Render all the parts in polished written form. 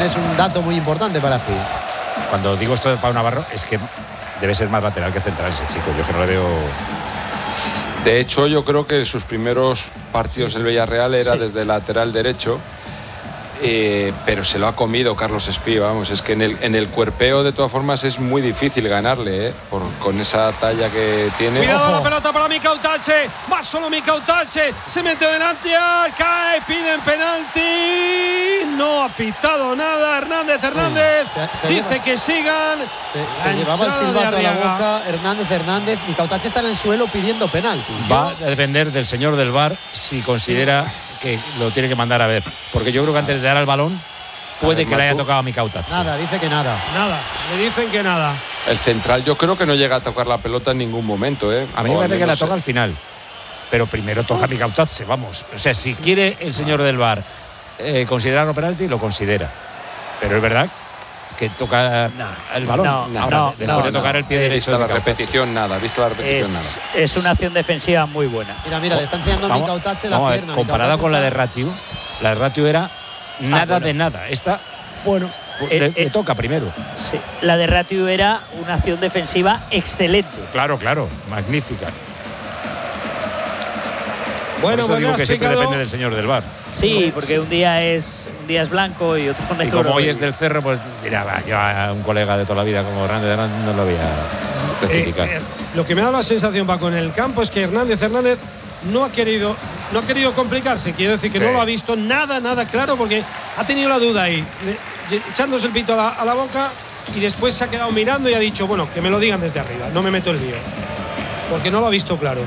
es un dato muy importante para Espi. Cuando digo esto de Pau Navarro, es que debe ser más lateral que central ese chico. Yo que no le veo. De hecho, yo creo que sus primeros partidos del Villarreal era desde lateral derecho, pero se lo ha comido Carlos Espí, vamos. Es que en el cuerpeo, de todas formas, es muy difícil ganarle, con esa talla que tiene. Cuidado. Ojo. La pelota para Mikau Tache. Va solo Mikau Tache. Se mete delante. Cae. Piden penalti. No ha pitado nada. Hernández. Dice que sigan. Se llevaba el silbato a la boca. Hernández. Mikau Tache está en el suelo pidiendo penalti. Va a depender del señor del VAR si considera que lo tiene que mandar a ver. Porque yo creo que antes de dar al balón puede que le haya tocado a Mikau Tache. Nada, dice que nada. Nada. Le dicen que nada. El central yo creo que no llega a tocar la pelota en ningún momento. A mí me parece que la toca al final. Pero primero toca a Mikau Tache, vamos. O sea, si quiere el señor del VAR considerarlo penalti, lo considera. Pero es verdad que toca el balón. Después de tocar el pie derecho. Visto la repetición, nada. Es una acción defensiva muy buena. Mira, le está enseñando a Mikau Tache la pierna. Comparada con la de Ratiu era nada de nada. Esta, le toca primero. Sí, la de Ratiu era una acción defensiva excelente. Claro, magnífica. Bueno, por eso digo que siempre depende del señor del VAR. Sí, porque un día es blanco y otro negro. Y como hoy es del Cerro, pues dirá, yo a un colega de toda la vida como Hernández no lo voy a especificar. Lo que me ha dado la sensación, Paco, en el campo es que Hernández no ha querido complicarse. Quiero decir que no lo ha visto nada claro, porque ha tenido la duda ahí, echándose el pito a la boca, y después se ha quedado mirando y ha dicho, bueno, que me lo digan desde arriba, no me meto el lío, porque no lo ha visto claro.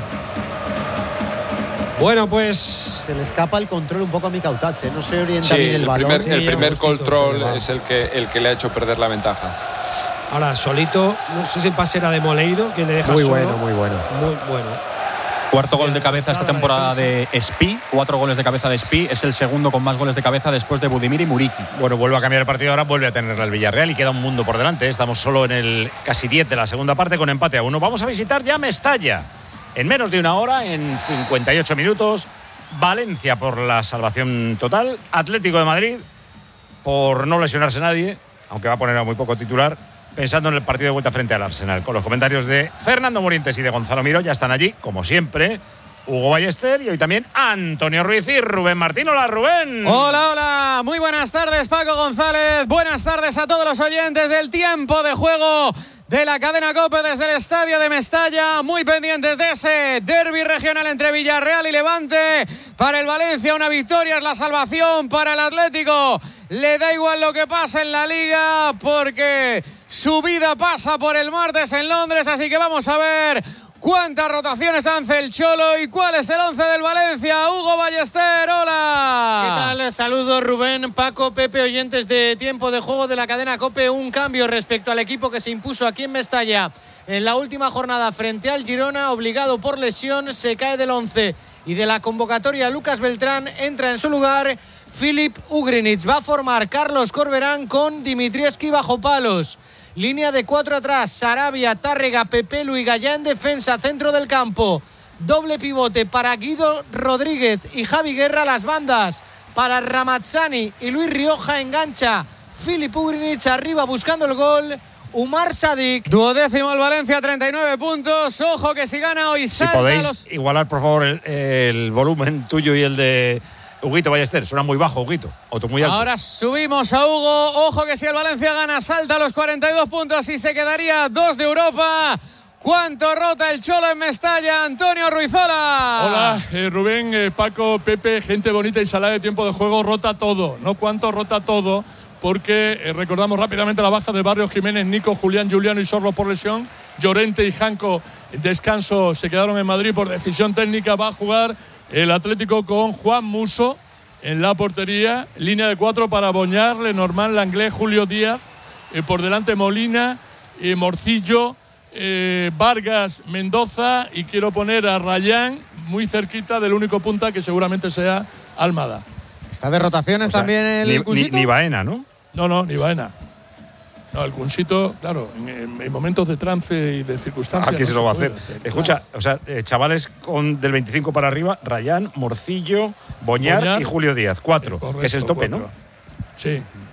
Bueno, pues se le escapa el control un poco a Mikau Tache. No se orienta bien el balón. El primer control es el que le ha hecho perder la ventaja. Ahora, solito, no sé si el pase era de Moleiro, que le deja muy solo. Muy bueno. Cuarto gol de cabeza esta temporada de Espí. 4 goles de cabeza de Espí. Es el segundo con más goles de cabeza después de Budimir y Muriqui. Bueno, vuelve a cambiar el partido ahora, vuelve a tenerla el Villarreal y queda un mundo por delante. Estamos solo en el casi 10 de la segunda parte con empate a 1. Vamos a visitar ya Mestalla. En menos de una hora, en 58 minutos, Valencia por la salvación total, Atlético de Madrid por no lesionarse nadie, aunque va a poner a muy poco titular, pensando en el partido de vuelta frente al Arsenal. Con los comentarios de Fernando Morientes y de Gonzalo Miró, ya están allí, como siempre, Hugo Ballester y hoy también Antonio Ruiz y Rubén Martín. Hola, Rubén. Hola, muy buenas tardes, Paco González. Buenas tardes a todos los oyentes del tiempo de juego de la cadena COPE desde el estadio de Mestalla, muy pendientes de ese derbi regional entre Villarreal y Levante. Para el Valencia una victoria es la salvación, para el Atlético le da igual lo que pasa en la Liga porque su vida pasa por el martes en Londres, así que vamos a ver cuántas rotaciones hace el Cholo y cuál es el 11 del Valencia. Hugo Ballester, hola. ¿Qué tal? Saludos, Rubén, Paco, Pepe, oyentes de tiempo de juego de la cadena COPE. Un cambio respecto al equipo que se impuso aquí en Mestalla en la última jornada frente al Girona, obligado por lesión, se cae del 11 y de la convocatoria. Lucas Beltrán entra en su lugar Filip Ugrinic. Va a formar Carlos Corberán con Dimitrievski bajo palos. Línea de 4 atrás, Sarabia, Tárrega, Pepelu y Gallá en defensa, centro del campo. Doble pivote para Guido Rodríguez y Javi Guerra, las bandas. Para Ramazzani y Luis Rioja engancha Filip Ugrinic arriba buscando el gol. Umar Sadik. Duodécimo el Valencia, 39 puntos. Ojo que si gana hoy salta. Si podéis igualar, por favor, el volumen tuyo y el de Huguito Ballester. Suena muy bajo, Huguito. O tú muy alto. Ahora subimos a Hugo. Ojo que si el Valencia gana, salta a los 42 puntos y se quedaría 2 de Europa. ¿Cuánto rota el Cholo en Mestalla? Antonio Ruizola. Hola, Rubén, Paco, Pepe, gente bonita y salada de tiempo de juego. Rota todo, ¿no? ¿Cuánto rota todo? Porque recordamos rápidamente la baja de Barrios, Jiménez, Nico, Julián, Juliano y Sorlo por lesión. Llorente y Janco en descanso se quedaron en Madrid por decisión técnica. Va a jugar el Atlético con Juan Musso en la portería. Línea de 4 para Boñar, Lenormand, Langlais, Julio Díaz. Por delante Molina, Morcillo, Vargas, Mendoza. Y quiero poner a Rayán muy cerquita del único punta que seguramente sea Almada. ¿Está de rotaciones también el Cusito? Ni Baena, ¿no? No, ni Baena. No, el Cunsito, claro, en momentos de trance y de circunstancias. Aquí se lo va a hacer. Escucha, claro. o sea, chavales del 25 para arriba, Rayán, Morcillo, Boñar y Julio Díaz. 4, que es el tope, 4. ¿no? Sí.